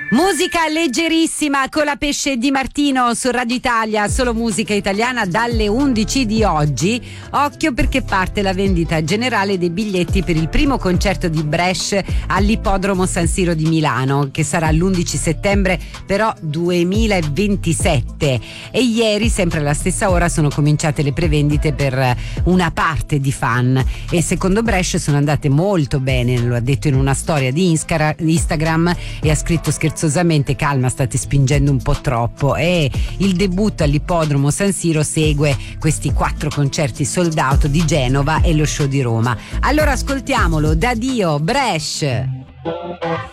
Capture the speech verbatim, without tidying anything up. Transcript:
Musica leggerissima con la Pesce Di Martino su Radio Italia, solo musica italiana dalle undici di oggi. Occhio perché parte la vendita generale dei biglietti per il primo concerto di Brescia all'Ippodromo San Siro di Milano, che sarà l'undici settembre però duemilaventisette. E ieri, sempre alla stessa ora, sono cominciate le prevendite per una parte di fan e secondo Brescia sono andate molto bene, lo ha detto in una storia di Instagram e ha scritto scherzosamente: calma, state spingendo un po' troppo. E il debutto all'Ippodromo San Siro segue questi quattro concerti sold out di Genova e lo show di Roma. Allora ascoltiamolo, da Dio, Brescia.